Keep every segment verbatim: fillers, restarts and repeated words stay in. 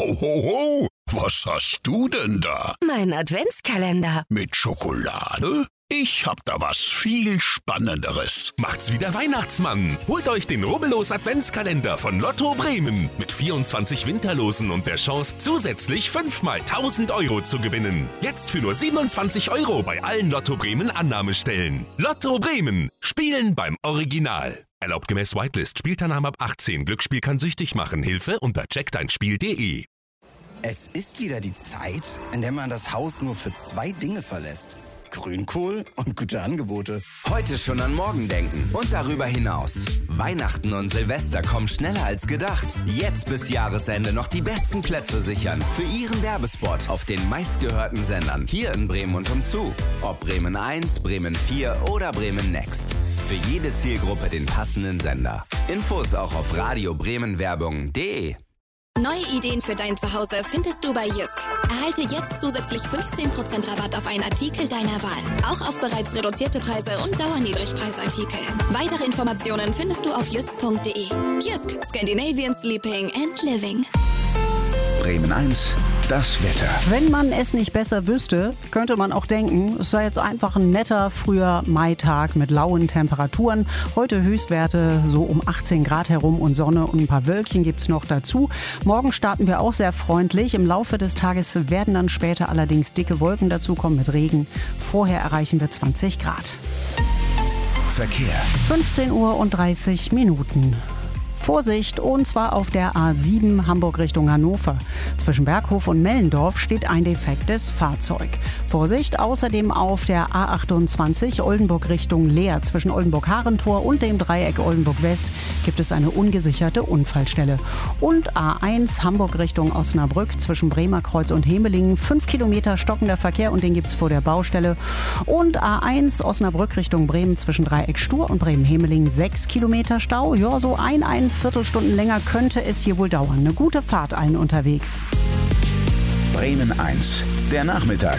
Ho, ho, ho. Was hast du denn da? Mein Adventskalender. Mit Schokolade? Ich hab da was viel Spannenderes. Macht's wie der Weihnachtsmann. Holt euch den Rubbellos Adventskalender von Lotto Bremen. Mit vierundzwanzig Winterlosen und der Chance, zusätzlich fünfmal tausend Euro zu gewinnen. Jetzt für nur siebenundzwanzig Euro bei allen Lotto Bremen Annahmestellen. Lotto Bremen. Spielen beim Original. Erlaubt gemäß Whitelist. Spielteilnahme ab achtzehn. Glücksspiel kann süchtig machen. Hilfe unter check dein spiel punkt de. Es ist wieder die Zeit, in der man das Haus nur für zwei Dinge verlässt. Grünkohl und gute Angebote. Heute schon an morgen denken und darüber hinaus. Weihnachten und Silvester kommen schneller als gedacht. Jetzt bis Jahresende noch die besten Plätze sichern für Ihren Werbespot auf den meistgehörten Sendern hier in Bremen und umzu. Ob Bremen eins, Bremen vier oder Bremen Next. Für jede Zielgruppe den passenden Sender. Infos auch auf radio bremen werbung punkt de. Neue Ideen für dein Zuhause findest du bei Jysk. Erhalte jetzt zusätzlich fünfzehn Prozent Rabatt auf einen Artikel deiner Wahl. Auch auf bereits reduzierte Preise und Dauerniedrigpreisartikel. Weitere Informationen findest du auf jysk punkt de. Jysk, Scandinavian Sleeping and Living. Bremen eins, das Wetter. Wenn man es nicht besser wüsste, könnte man auch denken, es sei jetzt einfach ein netter früher Maitag mit lauen Temperaturen. Heute Höchstwerte so um achtzehn Grad herum und Sonne und ein paar Wölkchen gibt es noch dazu. Morgen starten wir auch sehr freundlich. Im Laufe des Tages werden dann später allerdings dicke Wolken dazukommen mit Regen. Vorher erreichen wir zwanzig Grad. Verkehr. fünfzehn Uhr und dreißig Minuten. Vorsicht, und zwar auf der A sieben Hamburg Richtung Hannover. Zwischen Berghof und Mellendorf steht ein defektes Fahrzeug. Vorsicht, außerdem auf der A achtundzwanzig Oldenburg Richtung Leer. Zwischen Oldenburg-Harentor und dem Dreieck Oldenburg-West gibt es eine ungesicherte Unfallstelle. Und A eins Hamburg Richtung Osnabrück zwischen Bremerkreuz und Hemelingen. Fünf Kilometer stockender Verkehr und den gibt es vor der Baustelle. Und A eins Osnabrück Richtung Bremen zwischen Dreieck Stur und Bremen-Hemelingen. Sechs Kilometer Stau. Ja, so ein, ein Viertelstunden länger könnte es hier wohl dauern. Eine gute Fahrt allen unterwegs. Bremen eins, der Nachmittag.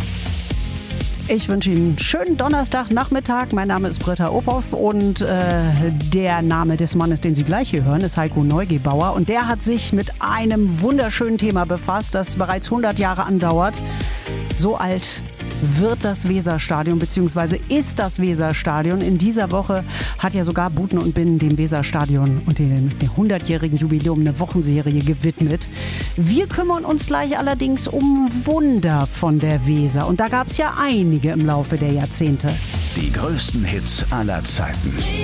Ich wünsche Ihnen einen schönen Donnerstagnachmittag. Mein Name ist Britta Ophoff und äh, der Name des Mannes, den Sie gleich hier hören, ist Heiko Neugebauer. Und der hat sich mit einem wunderschönen Thema befasst, das bereits hundert Jahre andauert. So alt wird das Weserstadion bzw. ist das Weserstadion. In dieser Woche hat ja sogar Buten und Binnen dem Weserstadion und dem hundertjährigen Jubiläum eine Wochenserie gewidmet. Wir kümmern uns gleich allerdings um Wunder von der Weser. Und da gab es ja einige im Laufe der Jahrzehnte. Die größten Hits aller Zeiten.